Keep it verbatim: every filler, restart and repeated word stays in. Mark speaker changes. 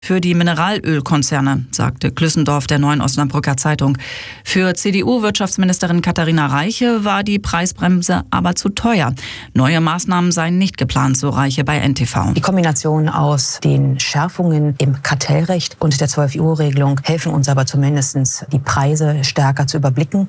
Speaker 1: für die Mineralölkonzerne, sagte Klüssendorf der Neuen Osnabrücker Zeitung. Für C D U-Wirtschaftsministerin Katharina Reiche war die Preisbremse aber zu teuer. Neue Maßnahmen seien nicht geplant, so Reiche bei N T V.
Speaker 2: Die Kombination aus den Schärfungen im Kartellrecht und der zwölf Uhr Regelung helfen uns aber zumindest, die Preise stärker zu überblicken.